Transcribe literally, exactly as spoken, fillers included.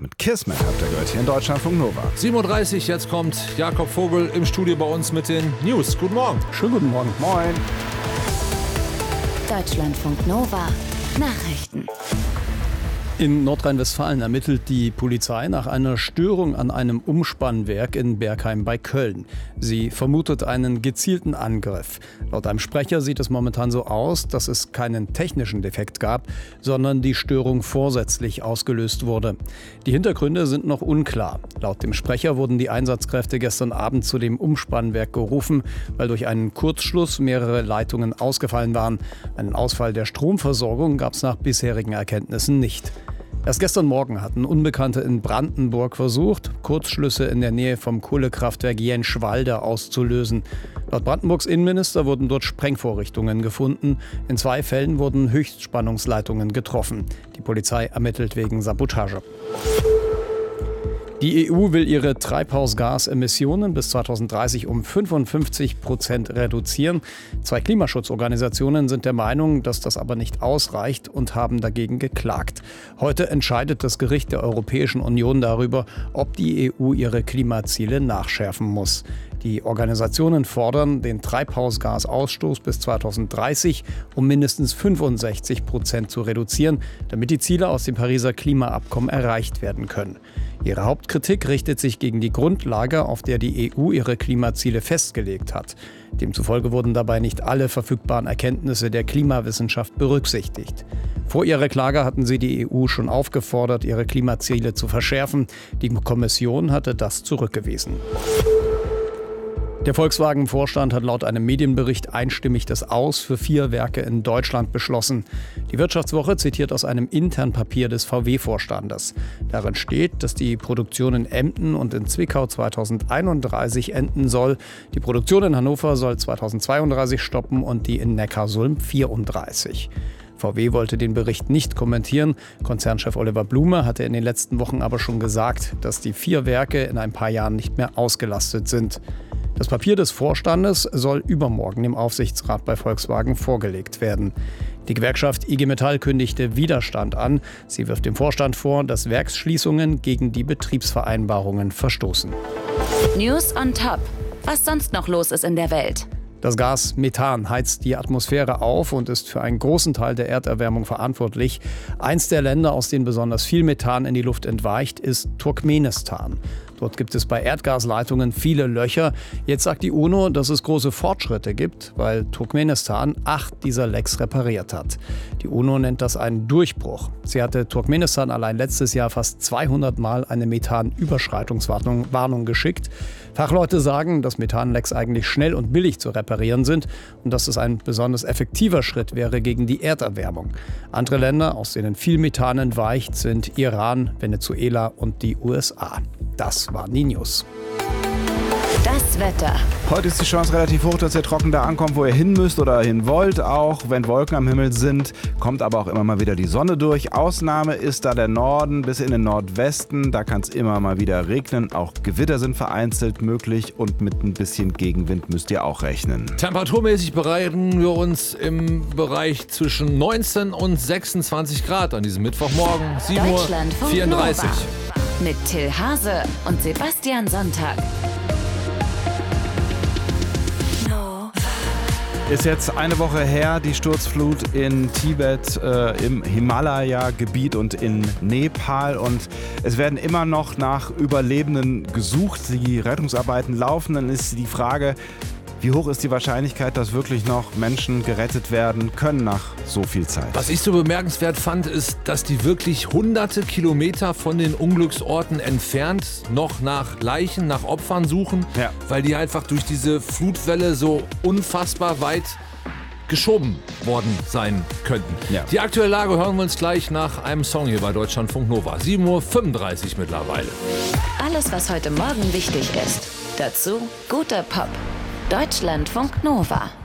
mit Kismet habt ihr gehört hier in Deutschlandfunk Nova. sieben Uhr dreißig, jetzt kommt Jakob Vogel im Studio bei uns mit den News. Guten Morgen. Schönen guten Morgen. Moin. Deutschlandfunk Nova. Nachrichten. In Nordrhein-Westfalen ermittelt die Polizei nach einer Störung an einem Umspannwerk in Bergheim bei Köln. Sie vermutet einen gezielten Angriff. Laut einem Sprecher sieht es momentan so aus, dass es keinen technischen Defekt gab, sondern die Störung vorsätzlich ausgelöst wurde. Die Hintergründe sind noch unklar. Laut dem Sprecher wurden die Einsatzkräfte gestern Abend zu dem Umspannwerk gerufen, weil durch einen Kurzschluss mehrere Leitungen ausgefallen waren. Einen Ausfall der Stromversorgung gab es nach bisherigen Erkenntnissen nicht. Erst gestern Morgen hatten Unbekannte in Brandenburg versucht, Kurzschlüsse in der Nähe vom Kohlekraftwerk Jenschwalde auszulösen. Laut Brandenburgs Innenminister wurden dort Sprengvorrichtungen gefunden. In zwei Fällen wurden Höchstspannungsleitungen getroffen. Die Polizei ermittelt wegen Sabotage. Die E U will ihre Treibhausgasemissionen bis zweitausenddreißig um fünfundfünfzig Prozent reduzieren. Zwei Klimaschutzorganisationen sind der Meinung, dass das aber nicht ausreicht und haben dagegen geklagt. Heute entscheidet das Gericht der Europäischen Union darüber, ob die E U ihre Klimaziele nachschärfen muss. Die Organisationen fordern, den Treibhausgasausstoß bis zweitausenddreißig um mindestens fünfundsechzig Prozent zu reduzieren, damit die Ziele aus dem Pariser Klimaabkommen erreicht werden können. Ihre Hauptkritik richtet sich gegen die Grundlage, auf der die E U ihre Klimaziele festgelegt hat. Demzufolge wurden dabei nicht alle verfügbaren Erkenntnisse der Klimawissenschaft berücksichtigt. Vor ihrer Klage hatten sie die E U schon aufgefordert, ihre Klimaziele zu verschärfen. Die Kommission hatte das zurückgewiesen. Der Volkswagen-Vorstand hat laut einem Medienbericht einstimmig das Aus für vier Werke in Deutschland beschlossen. Die Wirtschaftswoche zitiert aus einem internen Papier des V W-Vorstandes. Darin steht, dass die Produktion in Emden und in Zwickau zweitausendeinunddreißig enden soll. Die Produktion in Hannover soll zweitausendzweiunddreißig stoppen und die in Neckarsulm vierunddreißig. V W wollte den Bericht nicht kommentieren. Konzernchef Oliver Blume hatte in den letzten Wochen aber schon gesagt, dass die vier Werke in ein paar Jahren nicht mehr ausgelastet sind. Das Papier des Vorstandes soll übermorgen dem Aufsichtsrat bei Volkswagen vorgelegt werden. Die Gewerkschaft I G Metall kündigte Widerstand an. Sie wirft dem Vorstand vor, dass Werksschließungen gegen die Betriebsvereinbarungen verstoßen. News on top. Was sonst noch los ist in der Welt? Das Gas Methan heizt die Atmosphäre auf und ist für einen großen Teil der Erderwärmung verantwortlich. Eins der Länder, aus denen besonders viel Methan in die Luft entweicht, ist Turkmenistan. Dort gibt es bei Erdgasleitungen viele Löcher. Jetzt sagt die UNO, dass es große Fortschritte gibt, weil Turkmenistan acht dieser Lecks repariert hat. Die UNO nennt das einen Durchbruch. Sie hatte Turkmenistan allein letztes Jahr fast zweihundert Mal eine Methan-Überschreitungswarnung Warnung geschickt. Fachleute sagen, dass Methanlecks eigentlich schnell und billig zu reparieren sind und dass es ein besonders effektiver Schritt wäre gegen die Erderwärmung. Andere Länder, aus denen viel Methan entweicht, sind Iran, Venezuela und die U S A. Das waren die News. Das Wetter. Heute ist die Chance relativ hoch, dass ihr trocken da ankommt, wo ihr hin müsst oder hin wollt. Auch wenn Wolken am Himmel sind, kommt aber auch immer mal wieder die Sonne durch. Ausnahme ist da der Norden bis in den Nordwesten. Da kann es immer mal wieder regnen. Auch Gewitter sind vereinzelt möglich und mit ein bisschen Gegenwind müsst ihr auch rechnen. Temperaturmäßig bereiten wir uns im Bereich zwischen neunzehn und sechsundzwanzig Grad an diesem Mittwochmorgen, sieben Uhr vierunddreißig. Mit Till Hase und Sebastian Sonntag. Ist jetzt eine Woche her, die Sturzflut in Tibet, äh, im Himalaya-Gebiet und in Nepal. Und es werden immer noch nach Überlebenden gesucht. Die Rettungsarbeiten laufen. Dann ist die Frage, wie hoch ist die Wahrscheinlichkeit, dass wirklich noch Menschen gerettet werden können nach so viel Zeit? Was ich so bemerkenswert fand, ist, dass die wirklich hunderte Kilometer von den Unglücksorten entfernt noch nach Leichen, nach Opfern suchen, ja. weil die einfach durch diese Flutwelle so unfassbar weit geschoben worden sein könnten. Ja. Die aktuelle Lage hören wir uns gleich nach einem Song hier bei Deutschlandfunk Nova. sieben Uhr fünfunddreißig mittlerweile. Alles, was heute Morgen wichtig ist. Dazu guter Pop. Deutschlandfunk Nova.